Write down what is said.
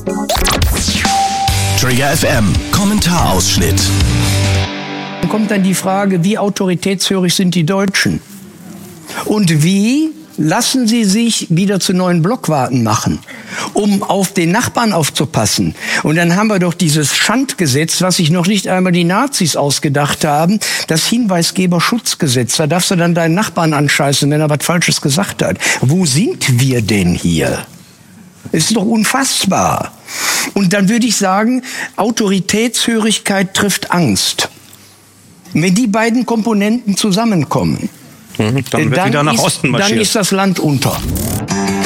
Trigger FM, Kommentarausschnitt. Dann kommt dann die Frage, wie autoritätshörig sind die Deutschen? Und wie lassen sie sich wieder zu neuen Blockwarten machen, um auf den Nachbarn aufzupassen? Und dann haben wir doch dieses Schandgesetz, was sich noch nicht einmal die Nazis ausgedacht haben, das Hinweisgeberschutzgesetz. Da darfst du dann deinen Nachbarn anscheißen, wenn er was Falsches gesagt hat. Wo sind wir denn hier? Ist doch unfassbar. Und dann würde ich sagen, Autoritätshörigkeit trifft Angst. Wenn die beiden Komponenten zusammenkommen, dann wird wieder nach Osten marschiert. Dann ist das Land unter.